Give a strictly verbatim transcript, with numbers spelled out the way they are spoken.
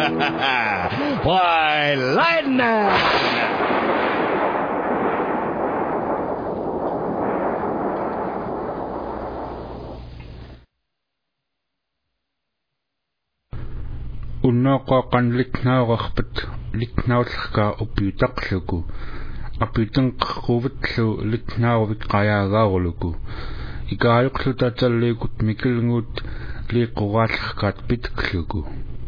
Why, lightning! Unnoqoqan litnaaqarpat litnaullerkaa upiutaqluku apitenqerruvitllu litnaaruvik qayaagaaruluku ikaajuqlutatalliikut mikilnguut liiqquraallerkaat pitekluku